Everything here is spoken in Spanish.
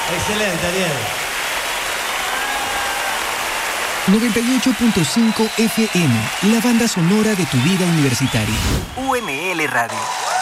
Excelente, Ariel. 98.5 FM, la banda sonora de tu vida universitaria. UNL Radio.